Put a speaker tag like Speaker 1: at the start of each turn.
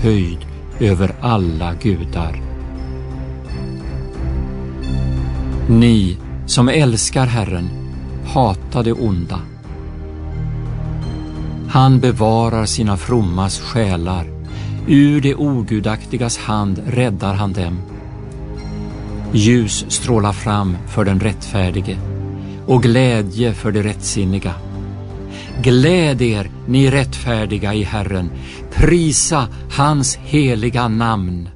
Speaker 1: höjd över alla gudar. Ni som älskar Herren, hata det onda. Han bevarar sina frommas själar. Ur det ogudaktigas hand räddar han dem. Ljus strålar fram för den rättfärdige och glädje för de rättsinniga. Gläd er, ni rättfärdiga i Herren. Prisa hans heliga namn.